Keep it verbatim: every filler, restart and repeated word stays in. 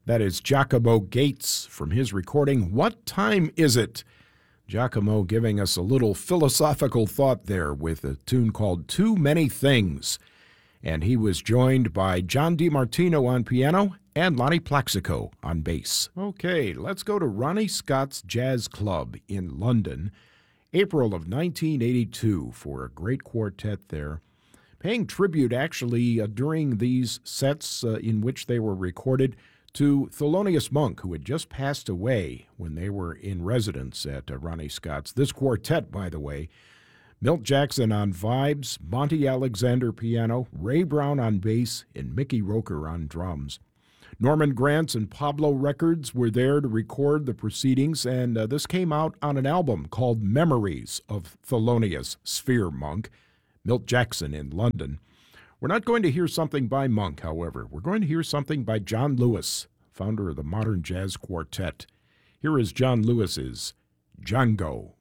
That is Giacomo Gates from his recording, What Time Is It? Giacomo giving us a little philosophical thought there with a tune called Too Many Things. And he was joined by John DiMartino on piano and Lonnie Plaxico on bass. Okay, let's go to Ronnie Scott's Jazz Club in London, April of nineteen eighty-two, for a great quartet there. Paying tribute, actually, uh, during these sets uh, in which they were recorded, to Thelonious Monk, who had just passed away when they were in residence at uh, Ronnie Scott's. This quartet, by the way, Milt Jackson on vibes, Monty Alexander piano, Ray Brown on bass, and Mickey Roker on drums. Norman Granz and Pablo Records were there to record the proceedings, and uh, this came out on an album called Memories of Thelonious Sphere Monk, Milt Jackson in London. We're not going to hear something by Monk, however. We're going to hear something by John Lewis, founder of the Modern Jazz Quartet. Here is John Lewis's Django.